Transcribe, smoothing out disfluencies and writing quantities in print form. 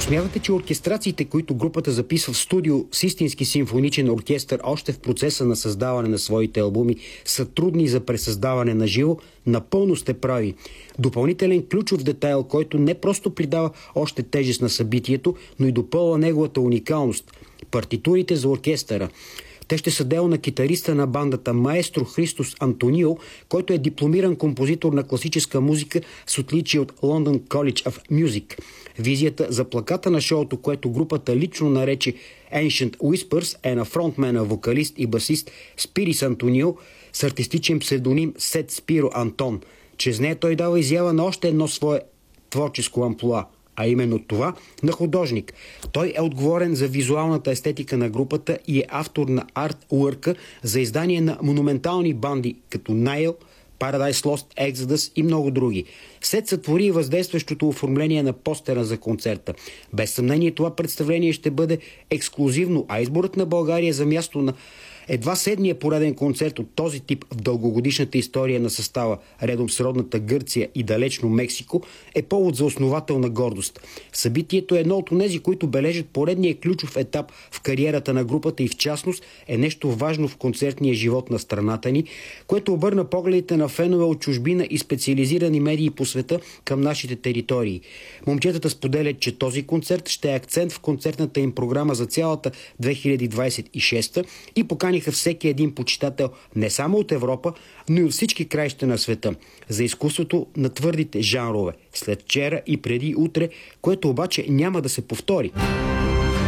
Смятате, че оркестрациите, които групата записва в студио с истински симфоничен оркестър още в процеса на създаване на своите албуми, са трудни за пресъздаване на живо? Напълно сте прави. Допълнителен ключов детайл, който не просто придава още тежест на събитието, но и допълва неговата уникалност – партитурите за оркестъра. Те ще са дело на китариста на бандата маестро Христос Антонио, който е дипломиран композитор на класическа музика с отличие от London College of Music. Визията за плаката на шоуто, което групата лично нарече Ancient Whispers, е на фронтмена, вокалист и басист Спирис Антонио с артистичен псевдоним Сет Спиро Антон. Чрез нея той дава изява на още едно свое творческо амплоа, а именно това на художник. Той е отговорен за визуалната естетика на групата и е автор на арт-уърка за издание на монументални банди като Nile, Paradise Lost, Exodus и много други. Сет сътвори и въздействащото оформление на постера за концерта. Без съмнение това представление ще бъде ексклузивно, а изборът на България за място на едва седмия пореден концерт от този тип в дългогодишната история на състава, редом с родната Гърция и далечно Мексико, е повод за основателна гордост. Събитието е едно от онези, които бележат поредния ключов етап в кариерата на групата и в частност е нещо важно в концертния живот на страната ни, което обърна погледите на фенове от чужбина и специализирани медии по света към нашите територии. Момчетата споделят, че този концерт ще е акцент в концертната им програма за цялата 2026 и поканиха всеки един почитател не само от Европа, но и от всички краища на света за изкуството на твърдите жанрове след вчера и преди утре, което обаче няма да се повтори.